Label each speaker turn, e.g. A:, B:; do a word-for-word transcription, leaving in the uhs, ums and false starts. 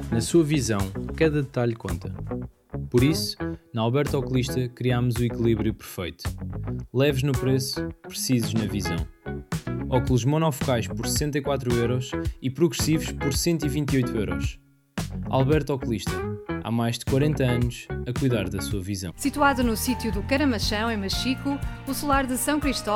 A: Na sua visão, cada detalhe conta. Por isso, na Alberto Oculista criámos o equilíbrio perfeito. Leves no preço, precisos na visão. Óculos monofocais por sessenta e quatro euros e progressivos por cento e vinte e oito euros. Alberto Oculista, há mais de quarenta anos a cuidar da sua visão.
B: Situado no sítio do Caramachão, em Machico, o solar de São Cristóvão